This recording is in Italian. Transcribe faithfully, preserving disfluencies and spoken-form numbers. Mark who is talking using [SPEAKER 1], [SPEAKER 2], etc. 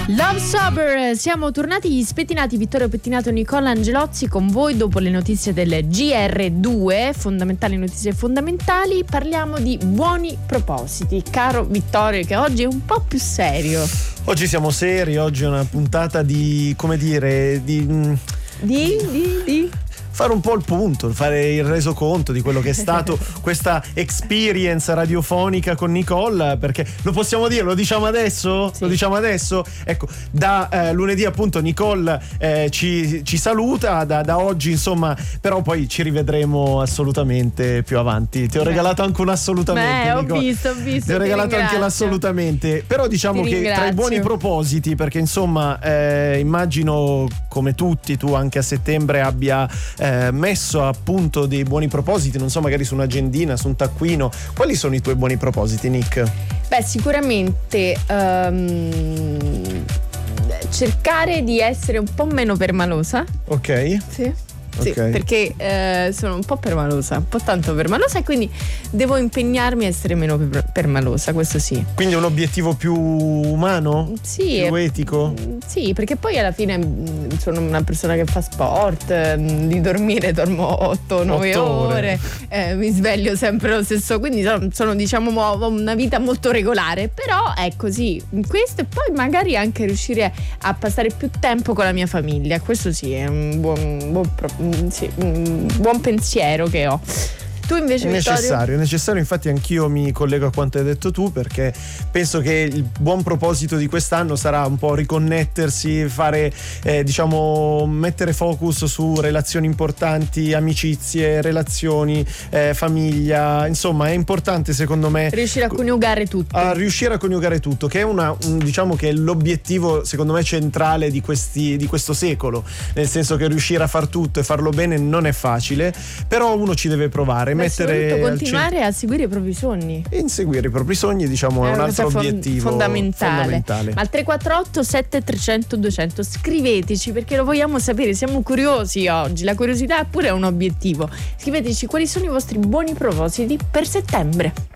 [SPEAKER 1] Love Sober, siamo tornati gli spettinati Vittorio Pettinato e Nicola Angelozzi con voi dopo le notizie del G R due, fondamentali notizie fondamentali. Parliamo di buoni propositi, caro Vittorio, che oggi è un po' più serio.
[SPEAKER 2] Oggi siamo seri, oggi è una puntata di, come dire, di...
[SPEAKER 1] Di, di, di...
[SPEAKER 2] fare un po' il punto, fare il resoconto di quello che è stato questa experience radiofonica con Nicole, perché lo possiamo dire, lo diciamo adesso? Sì. Lo diciamo adesso? Ecco, da eh, lunedì appunto Nicole eh, ci, ci saluta, da, da oggi insomma, però poi ci rivedremo assolutamente più avanti. Ti ho regalato anche un assolutamente,
[SPEAKER 1] Beh, ho
[SPEAKER 2] Nicole.
[SPEAKER 1] visto, ho visto.
[SPEAKER 2] Ti ho regalato
[SPEAKER 1] ringrazio.
[SPEAKER 2] anche l'assolutamente, però diciamo
[SPEAKER 1] Ti
[SPEAKER 2] che
[SPEAKER 1] ringrazio.
[SPEAKER 2] tra i buoni propositi, perché insomma eh, immagino come tutti tu anche a settembre abbia Eh, messo a punto dei buoni propositi, non so, magari su un'agendina, su un taccuino. Quali sono i tuoi buoni propositi, Nick?
[SPEAKER 1] Beh, sicuramente um, cercare di essere un po' meno permalosa.
[SPEAKER 2] Ok.
[SPEAKER 1] Sì. Sì,
[SPEAKER 2] Okay.
[SPEAKER 1] perché eh, sono un po' permalosa, un po' tanto permalosa, e quindi devo impegnarmi a essere meno per- permalosa, questo sì.
[SPEAKER 2] Quindi è un obiettivo più umano?
[SPEAKER 1] Sì,
[SPEAKER 2] più
[SPEAKER 1] è-
[SPEAKER 2] etico?
[SPEAKER 1] Sì, perché poi alla fine mh, sono una persona che fa sport, mh, di dormire dormo otto nove
[SPEAKER 2] ore.
[SPEAKER 1] ore, eh, mi sveglio sempre lo stesso, quindi sono, sono diciamo ho una vita molto regolare, però è così, questo, e poi magari anche riuscire a passare più tempo con la mia famiglia, questo sì è un buon, buon, pro- sì, un buon pensiero che ho. Tu invece,
[SPEAKER 2] È
[SPEAKER 1] Vittorio?
[SPEAKER 2] necessario, è necessario, infatti anch'io mi collego a quanto hai detto tu, perché penso che il buon proposito di quest'anno sarà un po' riconnettersi, fare eh, diciamo mettere focus su relazioni importanti, amicizie, relazioni, eh, famiglia, insomma è importante secondo me
[SPEAKER 1] Riuscire a coniugare tutto.
[SPEAKER 2] a riuscire a coniugare tutto, che è una un, diciamo che è l'obiettivo secondo me centrale di questi di questo secolo, nel senso che riuscire a far tutto e farlo bene non è facile, però uno ci deve provare.
[SPEAKER 1] Beh,
[SPEAKER 2] Mettere
[SPEAKER 1] soprattutto
[SPEAKER 2] al
[SPEAKER 1] continuare a seguire i propri sogni.
[SPEAKER 2] centro- inseguire i propri sogni, diciamo, è,
[SPEAKER 1] È
[SPEAKER 2] un
[SPEAKER 1] una
[SPEAKER 2] altro
[SPEAKER 1] cosa fon-
[SPEAKER 2] obiettivo
[SPEAKER 1] fondamentale.
[SPEAKER 2] fondamentale.
[SPEAKER 1] Ma al tre quattro otto sette trecento duecento scriveteci, perché lo vogliamo sapere, siamo curiosi oggi, la curiosità è pure un obiettivo. Scriveteci quali sono i vostri buoni propositi per settembre.